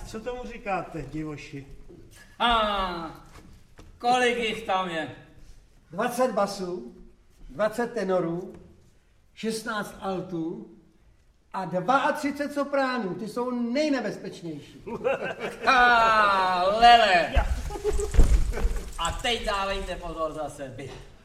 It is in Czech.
Co tomu říkáte, divoši? Kolik jich tam je? 20 basů, 20 tenorů, 16 altů a 32 sopránů. Ty jsou nejnebezpečnější. Lele! A teď dávejte pozor zase vy.